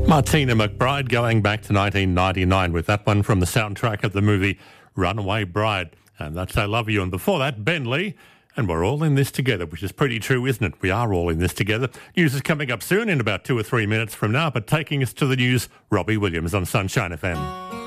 Martina McBride going back to 1999 with that one from the soundtrack of the movie Runaway Bride. And that's I Love You. And before that, Ben Lee. And we're all in this together, which is pretty true, isn't it? We are all in this together. News is coming up soon in about 2 or 3 minutes from now. But taking us to the news, Robbie Williams on Sunshine FM.